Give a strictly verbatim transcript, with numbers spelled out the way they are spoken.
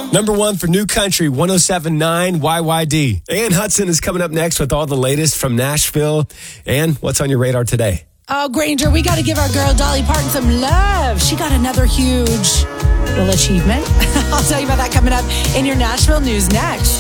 Number one for New Country, one oh seven point nine Y Y D. Ann Hudson is coming up next with all the latest from Nashville. Ann, what's on your radar today? Oh, Granger, we got to give our girl Dolly Parton some love. She got another huge little achievement. I'll tell you about that coming up in your Nashville news next.